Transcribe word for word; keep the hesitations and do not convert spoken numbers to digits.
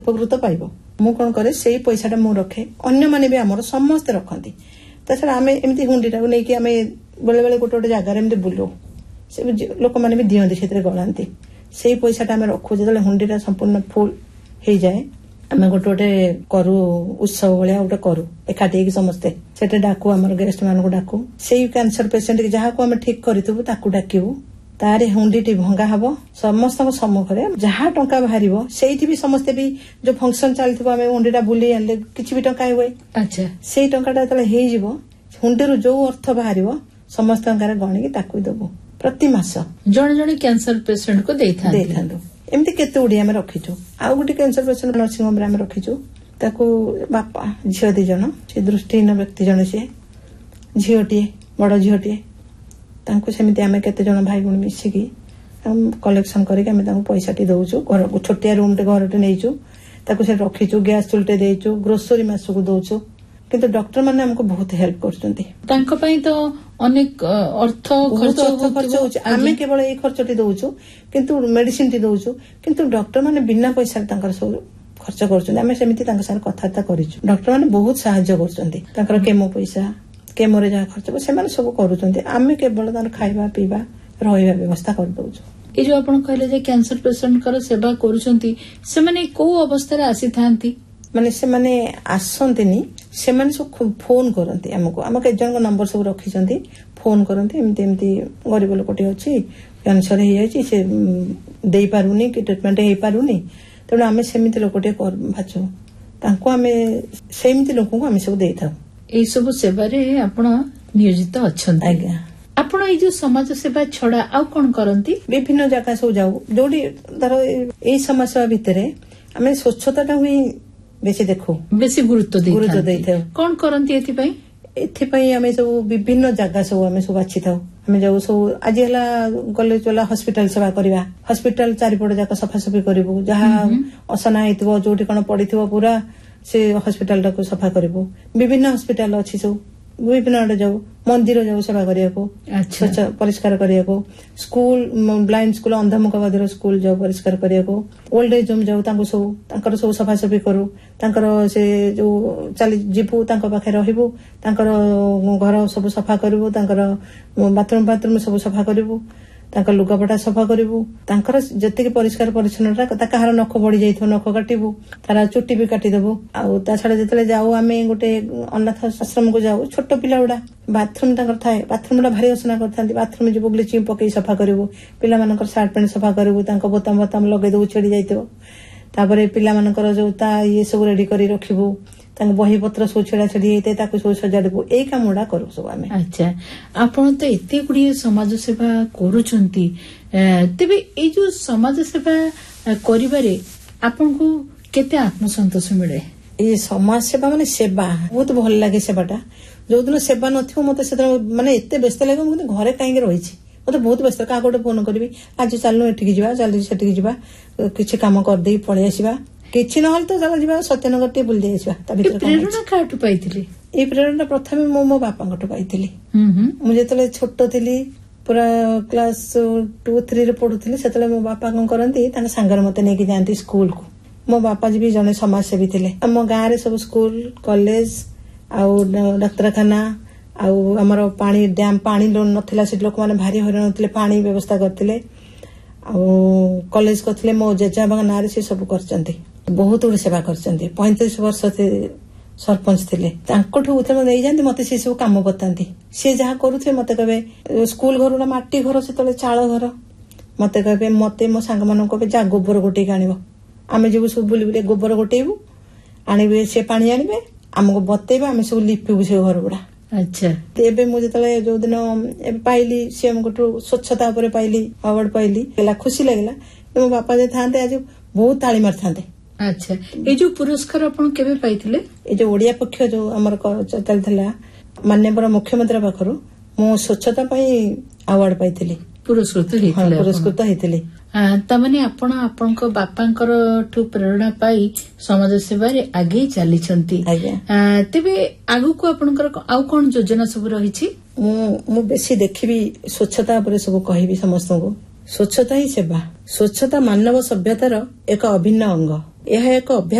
ଉପକୃତ ପାଇବ। ମୁଁ କଣ କରେ ସେଇ ପଇସାଟା ମୁଁ ରଖେ, ଅନ୍ୟମାନେ ବି ଆମର ସମସ୍ତେ ରଖନ୍ତି। ତାଛଡା ଆମେ ଏମିତି ହୁଣ୍ଡିଟାକୁ ନେଇକି ଆମେ ବେଳେ ବେଳେ ଗୋଟେ ଗୋଟେ ଜାଗାରେ ଏମିତି ବୁଲୁ, ସେ ଲୋକମାନେ ବି ଦିଅନ୍ତି, ସେଥିରେ ଗଳାନ୍ତି। ସେଇ ପଇସାଟା ଆମେ ରଖୁ। ଯେତେବେଳେ ହୁଣ୍ଡିଟା ସମ୍ପୂର୍ଣ୍ଣ ଫୁଲ ହେଇଯାଏ ଆମେ ଗୋଟେ ଗୋଟେ କରୁ, ଉତ୍ସବ ଭଳିଆ ଗୋଟେ କରୁ ଏକାଠି ହେଇକି ସମସ୍ତେ। ସେଠି ଡାକୁ, ଆମର ଗେଷ୍ଟ ମାନଙ୍କୁ ଡାକୁ। ସେଇ କ୍ୟାନ୍ସର ପେସେଣ୍ଟ ଯାହାକୁ ଆମେ ଠିକ କରିଥିବୁ ତାକୁ ଡାକିବୁ। ତାର ହୁଣ୍ଡିଟି ଭଙ୍ଗା ହବ ସମସ୍ତଙ୍କ ସମ୍ମୁଖରେ। ଯାହା ଟଙ୍କା ବାହାରିବ ସେଇଠି ବି ସମସ୍ତେ ବି ଯୋଉ ଫଙ୍କସନ ଚାଲିଥିବ ଆମେ ହୁଣ୍ଡିଟା ବୁଲି ଆଣିଲେ କିଛି ବି ଟଙ୍କା ହୁଏ। ଆଚ୍ଛା, ସେଇ ଟଙ୍କାଟା ଯେତେବେଳେ ହେଇଯିବ ହୁଣ୍ଡିରୁ ଯୋଉ ଅର୍ଥ ବାହାରିବ ସମସ୍ତଙ୍କର ଗଣିକି ତାକୁ ଦବୁ ପ୍ରତି ମାସ। ଜଣେ ଜଣେ କ୍ୟାନ୍ସର ପେସେଣ୍ଟକୁ ଦେଇଥାନ୍ତୁ। ଏମିତି କେତେ ଗୁଡିଏ ଆମେ ରଖିଛୁ। ଆଉ ଗୋଟେ କ୍ୟାନ୍ସର ପେସେଣ୍ଟ ନର୍ସିଂ ହୋମରେ ଆମେ ରଖିଛୁ। ତାକୁ ବାପା ଝିଅ ଦି ଜଣ, ସେ ଦୃଷ୍ଟିହୀନ ବ୍ୟକ୍ତି ଜଣେ, ସିଏ ଝିଅଟିଏ, ବଡ ଝିଅଟିଏ। ତାଙ୍କୁ ସେମିତି ଆମେ କେତେ ଜଣ ଭାଇ ଭଉଣୀ ମିଶିକି କଲେକ୍ସନ କରିକି ଆମେ ତାଙ୍କୁ ପଇସାଟି ଦଉଛୁ। ଘରକୁ ଛୋଟିଆ ରୁମଟେ ଘରଟେ ନେଇଛୁ, ତାକୁ ସେଠି ରଖିଛୁ। ଗ୍ୟାସ ଚୁଲିଟେ ଦେଇଛୁ, ଗ୍ରୋସରୀ ମାସକୁ ଦଉଛୁ। କିନ୍ତୁ ଡକ୍ଟର ମାନେ ଆମକୁ ବହୁତ ହେଲ୍ପ କରୁଛନ୍ତି। ତାଙ୍କ ପାଇଁ ତ ଅନେକ ଅର୍ଥ ଖର୍ଚ୍ଚ ହଉଛି। ଆମେ କେବଳ ଏଇ ଖର୍ଚ୍ଚଟି ଦଉଛୁ, କିନ୍ତୁ ମେଡିସିନଟି ଦଉଛୁ। କିନ୍ତୁ ଡକ୍ଟର ମାନେ ବିନା ପଇସାରେ ତାଙ୍କର ସବୁ ଖର୍ଚ୍ଚ କରୁଛନ୍ତି। ଆମେ ସେମିତି ତାଙ୍କ ସାଙ୍ଗରେ କଥାବାର୍ତ୍ତା କରିଛୁ। ଡକ୍ଟର ମାନେ ବହୁତ ସାହାଯ୍ୟ କରୁଛନ୍ତି। ତାଙ୍କର କେମୋ ପଇସା, କେମୋରେ ଯାହା ଖର୍ଚ୍ଚ ସେମାନେ ସବୁ କରୁଛନ୍ତି। ଆମେ କେବଳ ତାର ଖାଇବା ପିଇବା ରହିବା ବ୍ୟବସ୍ଥା କରିଦଉଛୁ। ଏଇ ଯୋଉ ଆପଣ କହିଲେ ଯେ କ୍ୟାନ୍ସର ପେସେଣ୍ଟଙ୍କର ସେବା କରୁଛନ୍ତି, ସେମାନେ କୋଉ ଅବସ୍ଥାରେ ଆସିଥାନ୍ତି? ମାନେ ସେମାନେ ଆସନ୍ତିନି, ସେମାନେ ସବୁ ଫୋନ କରନ୍ତି ଆମକୁ। ଆମ କେତେ ଜଣଙ୍କ ନମ୍ବର ସବୁ ରଖିଛନ୍ତି, ଫୋନ କରନ୍ତି। ଏମିତି ଏମିତି ଗରିବ ଲୋକଟି ଅଛି, କ୍ୟାନ୍ସର ହେଇଯାଇଛି, ସେ ଦେଇପାରୁନି କି ଟ୍ରିଟମେଣ୍ଟ ହେଇପାରୁନି, ତେଣୁ ଆମେ ସେମିତି ଲୋକଟିଏ ଭାଛୁ। ତାଙ୍କୁ ଆମେ ସେମିତି ଲୋକଙ୍କୁ ଆମେ ସବୁ ଦେଇଥାଉ। ଏଇ ସବୁ ସେବାରେ ଆପଣ ନିୟୋଜିତ ଅଛନ୍ତି? ଆଜ୍ଞା। ଆପଣ ଏଇ ଯୋଉ ସମାଜ ସେବା ଛଡା ଆଉ କଣ କରନ୍ତି? ବିଭିନ୍ନ ଜାଗା ସବୁ ଯାଉ, ଯୋଉଠି ଧର ଏଇ ସମାଜ ସେବା ଭିତରେ ଆମେ ସ୍ୱଚ୍ଛତାଟାକୁ ହିଁ ବେଶୀ ଦେଖୁ, ବେଶୀ ଗୁରୁତ୍ୱ ଦେଇଥାଉ। କଣ କରନ୍ତି ଏଥିପାଇଁ? ଏଥିପାଇଁ ଆମେ ସବୁ ବିଭିନ୍ନ ଜାଗା ସବୁ ଆମେ ସବୁ ବାଛିଥାଉ। ଆମେ ଯାଉ ସବୁ, ଆଜି ହେଲା ଗଲେ ଚଲା ହସ୍ପିଟାଲ ସେବା କରିବା, ହସ୍ପିଟାଲ ଚାରିପଟ ଯାକ ସଫାସଫି କରିବୁ। ଯାହା ଅସନା ହେଇଥିବ, ଯୋଉଠି କଣ ପଡିଥିବ ପୁରା ସେ ହସ୍ପିଟାଲଟାକୁ ସଫା କରିବୁ। ବିଭିନ୍ନ ହସ୍ପିଟାଲ ଅଛି ସବୁ, ବିଭିନ୍ନ ଆଡେ ଯାଉ। ମନ୍ଦିର ଯାଉ ସେବା କରିବାକୁ, ପରିଷ୍କାର କରିବାକୁ। ସ୍କୁଲ, ବ୍ଲାଇଣ୍ଡ ସ୍କୁଲ, ଅନ୍ଧମୁଖ ବଧିର ସ୍କୁଲ ଯାଉ ପରିଷ୍କାର କରିବାକୁ। ଓଲ୍ଡ ଏଜ ହୋମ ଯାଉ, ତାଙ୍କୁ ସବୁ ତାଙ୍କର ସବୁ ସଫାସଫି କରୁ। ତାଙ୍କର ସେ ଯୋଉ ଚାଲି ଯିବୁ, ତାଙ୍କ ପାଖରେ ରହିବୁ, ତାଙ୍କର ଘର ସବୁ ସଫା କରିବୁ, ତାଙ୍କର ବାଥରୁମ ବାଥରୁମ ସବୁ ସଫା କରିବୁ, ତାଙ୍କ ଲୁଗାପଟା ସଫା କରିବୁ। ତାଙ୍କର ଯେତିକି ପରିଷ୍କାର ପରିଚ୍ଛନ୍ନତା, ତା କାହାର ନଖ ବଢି ଯାଇଥିବ ନଖ କାଟିବୁ, ତାର ଚୁଟି ବି କାଟିଦବୁ। ଆଉ ତା ଛଡା ଯେତେବେଳେ ଯାଉ ଆମେ ଗୋଟେ ଅନାଥ ଆଶ୍ରମକୁ ଯାଉ, ଛୋଟ ପିଲା ଗୁଡା ବାଥରୁମ ତାଙ୍କର ଥାଏ, ବାଥରୁମ ଗୁଡା ଭାରି ଅସନା କରିଥାନ୍ତି। ବାଥରୁମ ଯିବୁ, ବ୍ଲିଚିଂ ପକେଇ ସଫା କରିବୁ, ପିଲାମାନଙ୍କର ସାର୍ଟ ପ୍ୟାଣ୍ଟ ସଫା କରିବୁ, ତାଙ୍କ ବୋତାମ ବୋତାମ ଲଗେଇ ଦବୁ ଛିଡି ଯାଇଥିବ। ତାପରେ ପିଲାମାନଙ୍କର ଯୋଉ ତା ଇଏ ସବୁ ରେଡି କରି ରଖିବୁ, ତାଙ୍କ ବହି ପତ୍ର ସବୁ ଛିଡା ଛିଡି ହେଇଥାଏ ତାକୁ ସବୁ ସଜାଡିବୁ। ଏଇ କାମ ଗୁଡା କରୁ ସବୁ ଆମେ। ଆଚ୍ଛା, ଆପଣ ତ ଏତେ ଗୁଡିଏ ସମାଜ ସେବା କରୁଛନ୍ତି, ତେବେ ଏଇ ଯୋଉ ସମାଜ ସେବା କରିବାରେ ଆପଣଙ୍କୁ କେତେ ଆତ୍ମସନ୍ତୋଷ ମିଳେ? ଏଇ ସମାଜ ସେବା ମାନେ ସେବା ବହୁତ ଭଲ ଲାଗେ। ସେବାଟା ଯୋଉଦିନ ସେବା ନଥିବ ମତେ ସେଦିନ ମାନେ ଏତେ ବ୍ୟସ୍ତ ଲାଗିବ, ମୁଁ ଘରେ କାହିଁକି ରହିଛି, ମତେ ବହୁତ ବ୍ୟସ୍ତ। କାହାକୁ ଗୋଟେ ଫୋନ କରିବି, ଆଜି ଚାଲୁ ଏଠିକି ଯିବା, ଚାଲୁ ସେଠିକି ଯିବା, କିଛି କାମ କରିଦେଇ ପଳେଇ ଆସିବା। କିଛି ନହେଲେ ତ ଚାଲ ଯିବା ସତ୍ୟନଗର ଟିକେ ବୁଲି ଦେଇ ଆସିବା। ତା ଭିତରେ ପ୍ରେରଣା କାହାଠୁ ପାଇଥିଲି? ଏଇ ପ୍ରେରଣା ପ୍ରଥମେ ମୁଁ ମୋ ବାପାଙ୍କଠୁ ପାଇଥିଲି। ମୁଁ ଯେତେବେଳେ ଛୋଟ ଥିଲି, ପୁରା କ୍ଲାସ ଟୁ ଥ୍ରୀ ରେ ପଢୁଥିଲି, ସେତେବେଳେ ମୋ ବାପା କଣ କରନ୍ତି, ତାଙ୍କ ସାଙ୍ଗରେ ମତେ ନେଇକି ଯାଆନ୍ତି ସ୍କୁଲକୁ। ମୋ ବାପା ବି ଜଣେ ସମାଜସେବୀ ଥିଲେ। ଆମ ଗାଁରେ ସବୁ ସ୍କୁଲ, କଲେଜ, ଆଉ ଡାକ୍ତରଖାନା, ଆଉ ଆମର ପାଣି ଡ୍ୟାମ, ପାଣି ନଥିଲା ସେଠି, ଲୋକମାନେ ଭାରି ହଇରାଣ ହଉଥିଲେ, ପାଣି ବ୍ୟବସ୍ଥା କରିଥିଲେ। ଆଉ କଲେଜ କରିଥିଲେ। ମୋ ଜେଜେବାପାଙ୍କ ନାଁରେ ସେ ସବୁ କରିଛନ୍ତି, ବହୁତ ଗୁଡେ ସେବା କରିଛନ୍ତି। ପଇଁତିରିଶ ବର୍ଷ ସରପଞ୍ଚ ଥିଲେ। ତାଙ୍କଠୁ ନେଇଯାଆନ୍ତି, ମତେ ସେ ସବୁ କାମ ବତାନ୍ତି। ସିଏ ଯାହା କରୁଥିବେ ମତେ କହିବେ, ସ୍କୁଲ ଘର ଗୁଡା ମାଟି ଘର, ସେତେବେଳେ ଚାଳ ଘର, ମତେ କହିବେ, ମତେ ମୋ ସାଙ୍ଗ ମାନଙ୍କୁ କହିବେ ଯା ଗୋବର ଗୋଟେଇକି ଆଣିବ। ଆମେ ଯିବୁ ସବୁ ବୁଲି ବୁଲି ଗୋବର ଗୋଟେଇବୁ, ଆଣିବେ, ସେ ପାଣି ଆଣିବେ, ଆମକୁ ବତେଇବେ, ଆମେ ସବୁ ଲିପିବୁ ସେ ଘର ଗୁଡା। ଆଚ୍ଛା, ଏବେ ମୁଁ ଯେତେବେଳେ ଯୋଉଦିନ ଏବେ ପାଇଲି ସିଏମଙ୍କଠୁ ସ୍ୱଚ୍ଛତା ଉପରେ ପାଇଲି, ଆୱାର୍ଡ ପାଇଲି, ଖୁସି ଲାଗିଲା। ମୋ ବାପା ଯେ ଥାନ୍ତେ ଆଜି ବହୁତ ତାଳି ମାରିଥାନ୍ତେ। ଆଚ୍ଛା, ଏଇ ଯୋଉ ପୁରସ୍କାର ଆପଣ କେବେ ପାଇଥିଲେ? ଏଇ ଯୋଉ ଓଡିଆ ପକ୍ଷ ଯୋଉ ଆମର ଚାଲିଥିଲା ମାନ୍ୟବର ମୁଖ୍ୟମନ୍ତ୍ରୀ ପାଖରୁ, ମୁଁ ସ୍ୱଚ୍ଛତା ପାଇଁ ଆୱାର୍ଡ ପାଇଥିଲି, ପୁରସ୍କୃତ ହେଇଥିଲେ। ପୁରସ୍କୃତ ହେଇଥିଲି। ତାମାନେ ଆପଣ ଆପଣଙ୍କ ବାପାଙ୍କର ଠୁ ପ୍ରେରଣା ପାଇ ସମାଜ ସେବାରେ ଆଗେଇ ଚାଲିଛନ୍ତି। ଆଜ୍ଞା। ତେବେ ଆଗକୁ ଆପଣଙ୍କର ଆଉ କଣ ଯୋଜନା ସବୁ ରହିଛି? ମୁଁ ମୁଁ ବେଶୀ ଦେଖିବି ସ୍ୱଚ୍ଛତା ଉପରେ ସବୁ କହିବି ସମସ୍ତଙ୍କୁ। ସ୍ୱଚ୍ଛତା ହିଁ ସେବା। ସ୍ୱଚ୍ଛତା ମାନବ ସଭ୍ୟତାର ଏକ ଅଭିନ୍ନ ଅଙ୍ଗ। ଏହା ଏକ ଅଭ୍ୟାସ